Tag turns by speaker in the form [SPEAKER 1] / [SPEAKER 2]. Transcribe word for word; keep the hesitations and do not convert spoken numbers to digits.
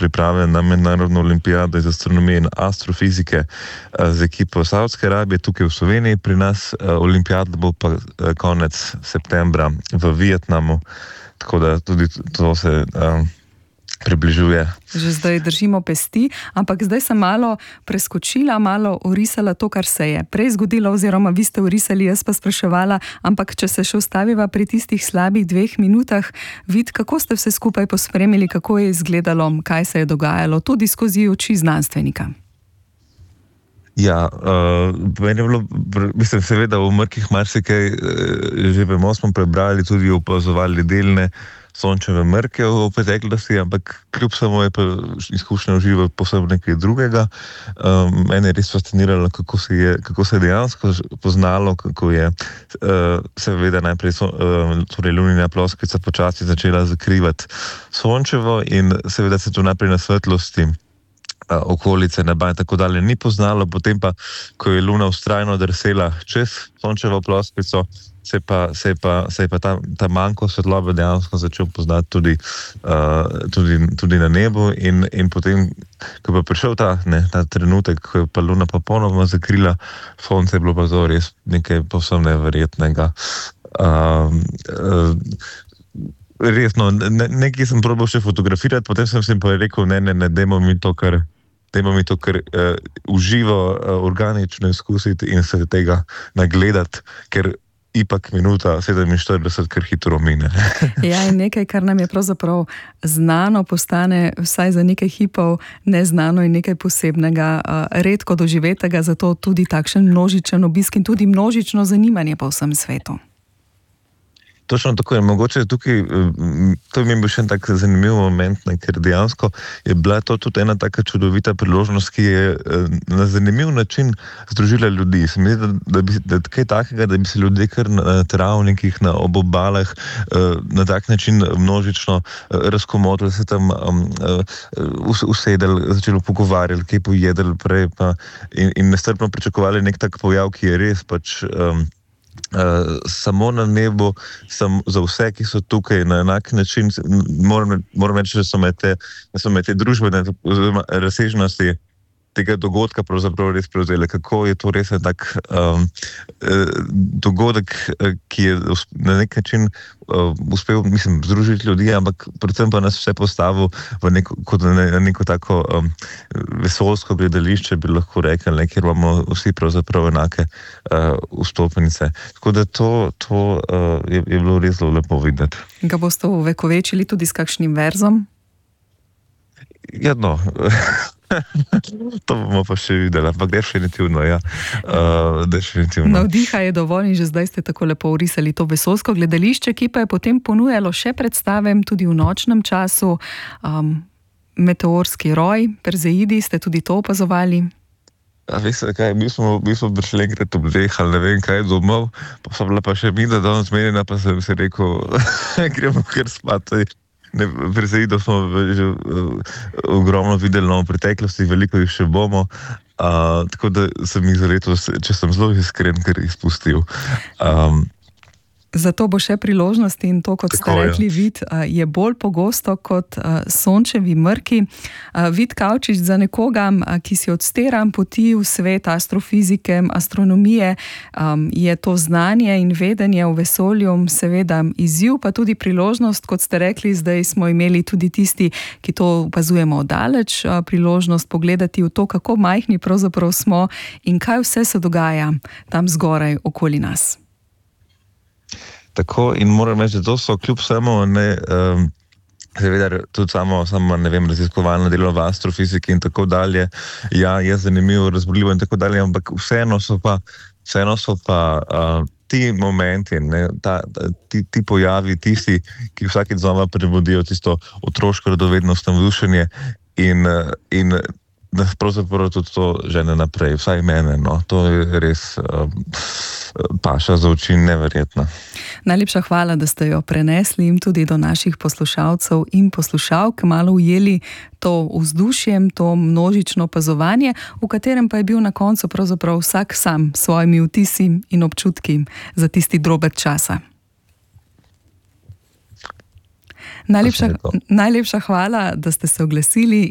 [SPEAKER 1] priprave na mednarodno olimpijado iz astronomije in astrofizike z ekipo Saudske Arabije tukaj v Sloveniji. Pri nas olimpijada bo pa konec septembra v Vietnamu, tako da tudi to se um, približuje.
[SPEAKER 2] Že zdaj držimo pesti, ampak zdaj sem malo preskočila, malo orisala to, kar se je prej zgodilo, oziroma vi ste orisali, jaz pa spraševala, ampak če se še ustaviva pri tistih slabih dveh minutah, vid, kako ste vse skupaj pospremili, kako je izgledalo, kaj se je dogajalo, tudi skozi oči znanstvenika.
[SPEAKER 1] Ja, uh, meni je bilo, mislim, seveda v mrkih marsikaj, že vemo, smo prebrali, tudi opazovali delne sončeve mrke v preteklosti, ampak kljub samo je pa izkušnja uživati posebno nekaj drugega. Um, mene je res fasciniralo, kako se je, kako se je dejansko poznalo, kako je uh, seveda najprej so, uh, torej lunina ploskvica počasi začela zakrivati sončevo in seveda se to najprej na svetlosti okolice neba in tako dalje ni poznalo, potem pa, ko je luna vztrajno drsela čez sončevo ploskvico, se pa, se pa, se pa ta, ta manjko svetlobe dejansko začel poznati tudi, uh, tudi, tudi na nebu in, in potem, ko je pa prišel ta, ne, ta trenutek, ko je pa luna pa ponovno zakrila sonce, je bilo pa to res nekaj povsem neverjetnega. Uh, uh, res, no, ne, nekaj sem probal še fotografirati, potem sem si pa rekel, ne, ne, ne, dajmo mi to, kar dajmo mi to, kar uh, uživo, uh, organično izkusiti in se tega nagledati, ker ipak minuta sedeminštirideset kar hitro mine.
[SPEAKER 2] Ja, in nekaj, kar nam je pravzaprav znano, postane vsaj za nekaj hipov neznano in nekaj posebnega, redko doživetega, zato tudi takšen množičen obisk in tudi množično zanimanje po vsem svetu.
[SPEAKER 1] Točno tako je, mogoče tukaj, to mi je bil še en tak zanimiv moment, ne, ker dejansko je bila to tudi ena taka čudovita priložnost, ki je na zanimiv način združila ljudi. Se mi zdi, da, da bi da kaj takega, da bi se ljudje kar na travnikih, na obobalah, na tak način množično razkomotili, se tam um, usedeli, začeli pogovarjali, kaj pojedeli prej pa in, in nestrpno pričakovali nek tak pojav, ki je res pač um, Uh, samo na nebu, sam, za vse, ki so tukaj na enak način, moram, moram reči, da so me te, da so me te družbene razsežnosti tega dogodka pravzaprav res prevzeli. Kako je to res en tak um, dogodek, ki je na nek način uh, uspel, mislim, združiti ljudi, ampak predvsem pa nas vse postavil v neko, kot na neko tako um, vesoljsko gledališče, bi lahko rekli, ne, kjer imamo vsi pravzaprav enake uh, vstopnice. Tako da to, to uh, je, je bilo res zelo lepo videti.
[SPEAKER 2] Ga boste uvekovečili tudi s kakšnim verzom?
[SPEAKER 1] Ja, no... to bomo pa še videli, ampak definitivno, ja. Uh, definitivno.
[SPEAKER 2] Navdiha je dovolj in že zdaj ste tako lepo orisali to vesoljsko gledališče, ki pa je potem ponujalo še predstave tudi v nočnem času. Um, Meteorski roj, Perzeidi, ste tudi to opazovali?
[SPEAKER 1] A veste kaj, mi smo, mi smo prišli enkrat obdehali, ne vem kaj, domov, pa sem bila pa še mi, da danes zmenjena, pa sem si rekel, gremo kar spati. Ne, Perzeidov smo že ogromno videli, no, v preteklosti, veliko jih še bomo, uh, tako da sem jih za letos, če sem zelo iskren, ker jih spustil. Um,
[SPEAKER 2] Zato bo še priložnost in to, kot ste rekli, vid, je bolj pogosto kot sončevi mrki. Vid Kavčič, za nekoga, ki si odstira poti v svet astrofizike, astronomije, je to znanje in vedenje v vesolju seveda izziv, pa tudi priložnost, kot ste rekli, zdaj smo imeli tudi tisti, ki to opazujemo oddaleč, priložnost pogledati v to, kako majhni pravzaprav smo in kaj vse se dogaja tam zgoraj okoli nas.
[SPEAKER 1] Tako, in moram reči, da to so kljub vsemu, ne, um, seveda tudi samo, samo, ne vem, raziskovalno delo v astrofiziki in tako dalje, ja, je zanimivo, razborljivo in tako dalje, ampak vseeno so pa, vseeno so pa uh, ti momenti, ne, ta, ti, ti pojavi, tisti, ki vsakič znova prebodijo tisto otroško radovednost, navdušenje in, in da pravzaprav tudi to žene naprej, vsaj mene, no, to je res um, paša za oči neverjetno.
[SPEAKER 2] Najlepša hvala, da ste jo prenesli in tudi do naših poslušalcev in poslušalk malo ujeli to vzdušjem, to množično opazovanje, v katerem pa je bil na koncu pravzaprav vsak sam s svojimi vtisi in občutki za tisti drobek časa. Najlepša, najlepša hvala, da ste se oglasili